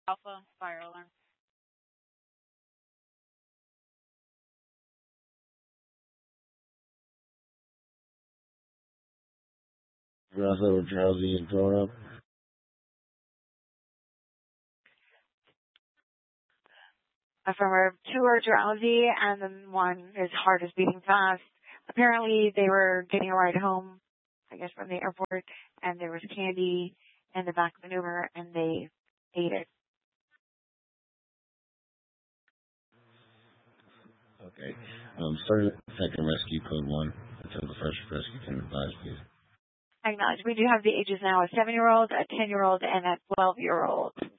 Alpha, fire alarm. Bravo, drowsy and thrown up. Affirmative. 2 are drowsy, and then 1, his heart is beating fast. Apparently, they were getting a ride home, I guess, from the airport, and there was candy in the back of the Uber, and they ate it. Okay. Starting with second rescue code 1 until the first rescue can advise, please. Acknowledge. We do have the ages now: a 7-year-old, a 10-year-old, and a 12-year-old.